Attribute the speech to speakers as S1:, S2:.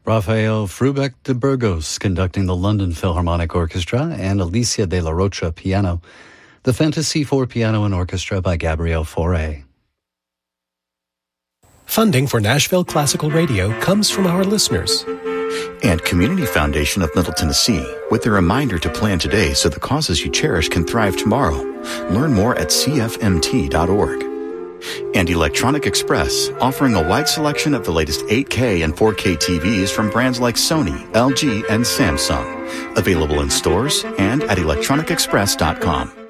S1: Rafael Frubeck de Burgos conducting the London Philharmonic Orchestra and Alicia de la Rocha piano. The Fantasy for Piano and Orchestra by Gabriel Fauré.
S2: Funding for Nashville Classical Radio comes from our listeners.
S3: And Community Foundation of Middle Tennessee, with a reminder to plan today so the causes you cherish can thrive tomorrow. Learn more at cfmt.org. And Electronic Express, offering a wide selection of the latest 8K and 4K TVs from brands like Sony, LG, and Samsung. Available in stores and at electronicexpress.com.